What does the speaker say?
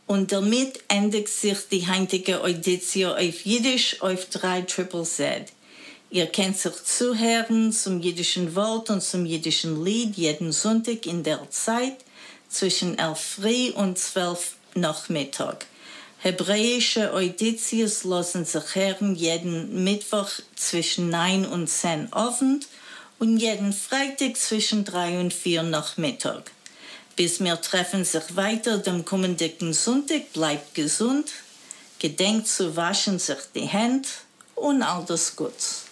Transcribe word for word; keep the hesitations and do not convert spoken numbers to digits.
Und damit endigt sich die heutige Audition auf Jiddisch auf drei Triple Z. Ihr könnt sich zuhören zum jiddischen Wort und zum jiddischen Lied jeden Sonntag in der Zeit zwischen elf früh und zwölf Nachmittag. Hebräische Auditions lassen sich hören jeden Mittwoch zwischen neun und zehn Abend und jeden Freitag zwischen drei und vier Nachmittag. Bis wir treffen sich weiter dem kommenden Sonntag, bleibt gesund, gedenkt zu waschen sich die Hände und all das Gute.